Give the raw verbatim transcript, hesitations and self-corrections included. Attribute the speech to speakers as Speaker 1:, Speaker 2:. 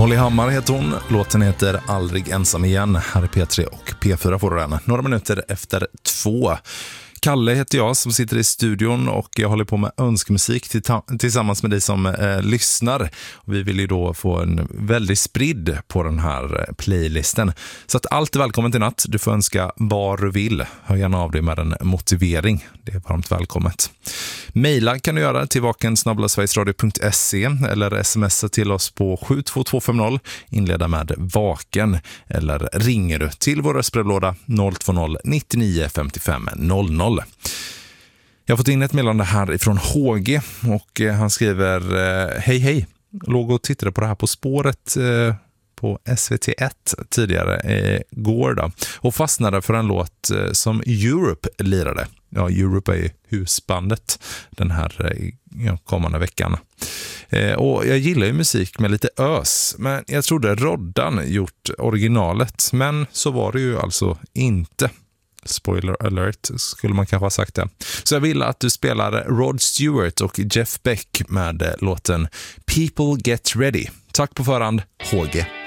Speaker 1: Molly Hammar heter hon. Låten heter Aldrig ensam igen. Här är P tre och P fyra får du den. Några minuter efter två. Kalle heter jag som sitter i studion och jag håller på med önskmusik tillsammans med dig som eh, lyssnar. Och vi vill ju då få en väldigt spridd på den här playlisten. Så att allt är välkommen till natt. Du får önska vad du vill. Hör gärna av dig med en motivering. Det är varmt välkommet. Maila kan du göra till vaken snabel-a sverigesradio punkt se eller smsa till oss på sju två två fem noll. Inleda med vaken eller ringer du till vår röstbrevlåda noll två noll nittionio femtiofem noll noll. Jag har fått in ett meddelande här ifrån H G och han skriver hej hej, låg och tittade på det här På spåret på S V T ett tidigare igår då, och fastnade för en låt som Europe lirade. Ja, Europe är ju husbandet den här ja, kommande veckan. Och jag gillar ju musik med lite ös, men jag trodde Roddan gjort originalet, men så var det ju alltså inte. Spoiler alert skulle man kanske ha sagt det. Så jag vill att du spelar Rod Stewart och Jeff Beck med låten People Get Ready. Tack på förhand, H G.